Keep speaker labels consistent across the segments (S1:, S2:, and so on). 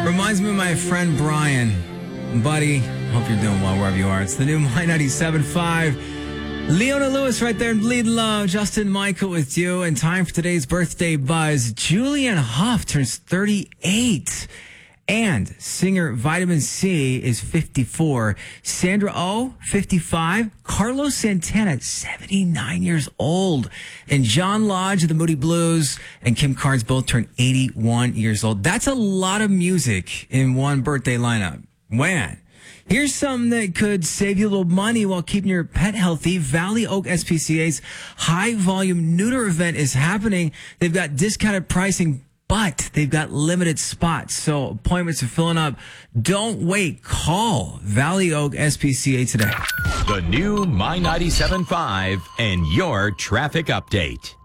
S1: Reminds me of my friend Brian. Buddy, hope you're doing well wherever you are. It's the new My 97.5. Leona Lewis right there in Bleed Love. Justin Michael with you. And time for today's birthday buzz. Julianne Hough turns 38. And singer Vitamin C is 54. Sandra Oh, 55. Carlos Santana, 79 years old. And John Lodge of the Moody Blues and Kim Carnes both turned 81 years old. That's a lot of music in one birthday lineup. Man. Here's something that could save you a little money while keeping your pet healthy. Valley Oak SPCA's high volume neuter event is happening. They've got discounted pricing, but they've got limited spots. So appointments are filling up. Don't wait. Call Valley Oak SPCA today.
S2: The new My 97.5 and your traffic update.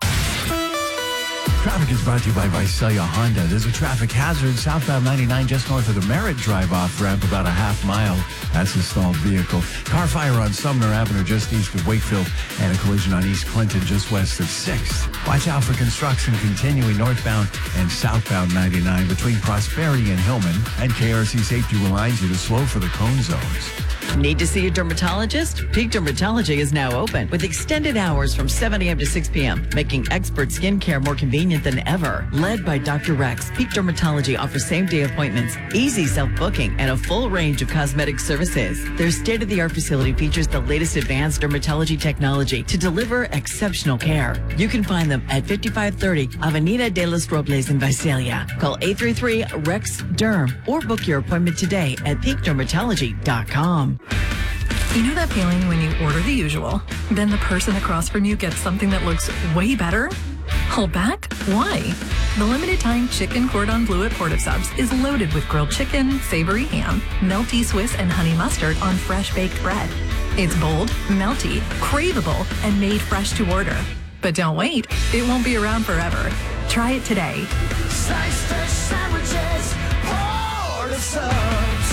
S3: Traffic is brought to you by Visalia Honda. There's a traffic hazard southbound 99 just north of the Merritt drive-off ramp, about a half mile. That's a stalled vehicle. Car fire on Sumner Avenue just east of Wakefield, and a collision on East Clinton just west of 6th. Watch out for construction continuing northbound and southbound 99 between Prosperity and Hillman. And KRC Safety reminds you to slow for the cone zones.
S4: Need to see a dermatologist? Peak Dermatology is now open with extended hours from 7 a.m. to 6 p.m., making expert skincare more convenient than ever. Led by Dr. Rex, Peak Dermatology offers same-day appointments, easy self-booking, and a full range of cosmetic services. Their state-of-the-art facility features the latest advanced dermatology technology to deliver exceptional care. You can find them at 5530 Avenida de los Robles in Visalia. Call 833-REX-DERM or book your appointment today at peakdermatology.com.
S5: You know that feeling when you order the usual, then the person across from you gets something that looks way better? Hold back? Why? The limited time chicken cordon bleu at Port of Subs is loaded with grilled chicken, savory ham, melty Swiss and honey mustard on fresh baked bread. It's bold, melty, craveable, and made fresh to order. But don't wait, it won't be around forever. Try it today.
S6: Slice fresh sandwiches, Port of Subs.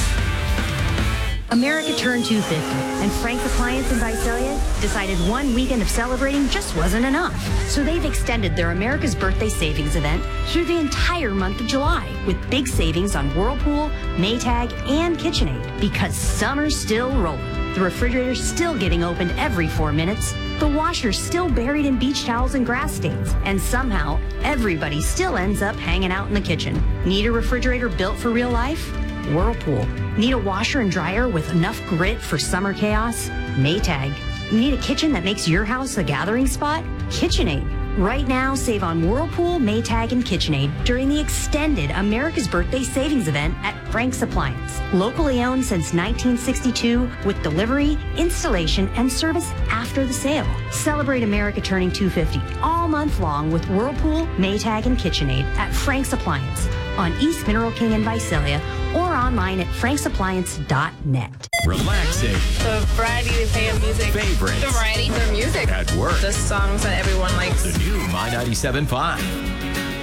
S7: America turned 250, and Frank's Appliance in Visalia decided one weekend of celebrating just wasn't enough. So they've extended their America's Birthday Savings event through the entire month of July with big savings on Whirlpool, Maytag, and KitchenAid because summer's still rolling. The refrigerator's still getting opened every 4 minutes. The washer's still buried in beach towels and grass stains. And somehow, everybody still ends up hanging out in the kitchen. Need a refrigerator built for real life? Whirlpool. Need a washer and dryer with enough grit for summer chaos? Maytag. Need a kitchen that makes your house a gathering spot? KitchenAid. Right now, save on Whirlpool, Maytag, and KitchenAid during the extended America's Birthday Savings event at Frank's Appliance. Locally owned since 1962 with delivery, installation, and service after the sale. Celebrate America turning 250 all month long with Whirlpool, Maytag, and KitchenAid at Frank's Appliance on East Mineral King in Visalia or online at franksappliance.net.
S2: Relaxing.
S8: The variety they play of music.
S2: Favorites.
S8: The variety. The music.
S2: At work.
S8: The songs that everyone likes.
S2: The new My 97.5.